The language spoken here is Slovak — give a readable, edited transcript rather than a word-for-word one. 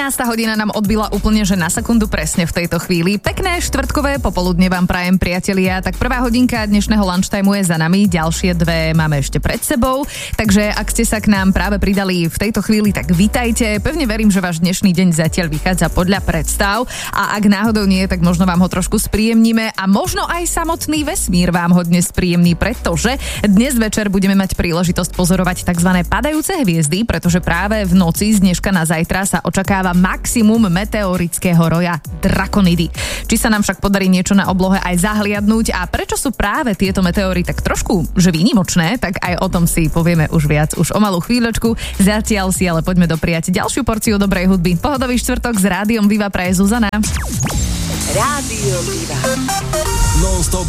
13. hodina nám odbila úplne, že na sekundu presne v tejto chvíli. Pekné štvrtkové popoludne vám prajem, priatelia. Tak prvá hodinka dnešného lunchtimeu je za nami, ďalšie dve máme ešte pred sebou. Takže ak ste sa k nám práve pridali v tejto chvíli, tak vitajte. Pevne verím, že váš dnešný deň zatiaľ vychádza podľa predstav a ak náhodou nie, tak možno vám ho trošku spríjemníme a možno aj samotný vesmír vám ho dnes spríjemní, pretože dnes večer budeme mať príležitosť pozorovať tzv. Padajúce hviezdy, pretože práve v noci z dneška na zajtra sa očakáva maximum meteorického roja Draconidy. Či sa nám však podarí niečo na oblohe aj zahliadnúť a prečo sú práve tieto meteory tak trošku že výnimočné, tak aj o tom si povieme už viac už o malú chvíľočku. Zatiaľ si ale poďme dopriať ďalšiu porciu dobrej hudby. Pohodový štvrtok s Rádiom Viva praje Zuzana. Rádio Viva. Non-stop